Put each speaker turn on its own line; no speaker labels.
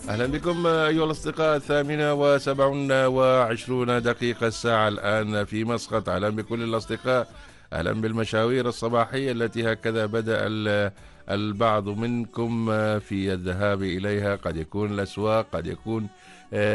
أهلا بكم أيها الأصدقاء. 8:27 الساعة الآن في مسقط. أهلا بكل الأصدقاء. أهلا بالمشاوير الصباحية التي هكذا بدأ البعض منكم في الذهاب إليها. قد يكون الأسواق، قد يكون